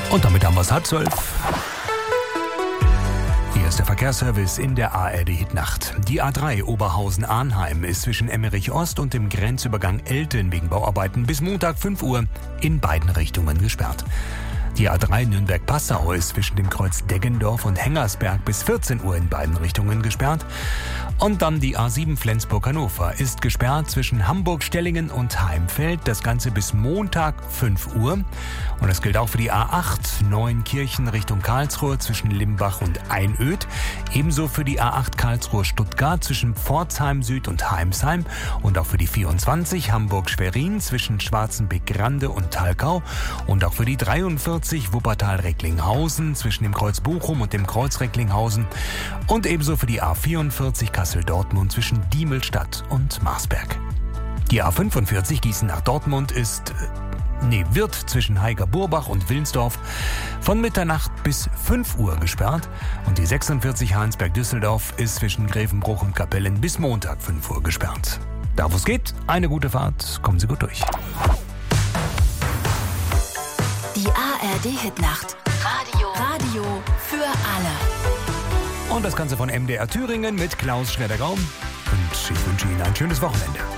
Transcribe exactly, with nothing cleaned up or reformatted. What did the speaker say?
Und damit haben wir es halb zwölf. Hier ist der Verkehrsservice in der A R D-Hitnacht. Die A drei Oberhausen-Arnheim ist zwischen Emmerich-Ost und dem Grenzübergang Elten wegen Bauarbeiten bis Montag fünf Uhr in beiden Richtungen gesperrt. Die A drei Nürnberg-Passau ist zwischen dem Kreuz Deggendorf und Hengersberg bis vierzehn Uhr in beiden Richtungen gesperrt. Und dann die A sieben Flensburg-Hannover ist gesperrt zwischen Hamburg-Stellingen und Heimfeld. Das Ganze bis Montag fünf Uhr. Und das gilt auch für die A acht Neuenkirchen Richtung Karlsruhe zwischen Limbach und Einöd. Ebenso für die A acht Karlsruhe-Stuttgart zwischen Pforzheim Süd und Heimsheim. Und auch für die vierundzwanzig Hamburg-Schwerin zwischen Schwarzenbeck-Grande und Talkau. Und auch für die dreiundvierzig Wuppertal-Recklinghausen zwischen dem Kreuz Bochum und dem Kreuz Recklinghausen. Und ebenso für die A vierundvierzig Kassel-Dortmund zwischen Diemelstadt und Marsberg. Die A fünfundvierzig Gießen nach Dortmund ist, nee, wird zwischen Heiger-Burbach und Wilnsdorf von Mitternacht bis fünf Uhr gesperrt. Und die sechsundvierzig Heinsberg-Düsseldorf ist zwischen Grevenbruch und Kapellen bis Montag fünf Uhr gesperrt. Da wo es geht, eine gute Fahrt, kommen Sie gut durch. Die A R D-Hitnacht. Radio. Radio für alle. Und das Ganze von M D R Thüringen mit Klaus Schreddergaum. Und ich wünsche Ihnen ein schönes Wochenende.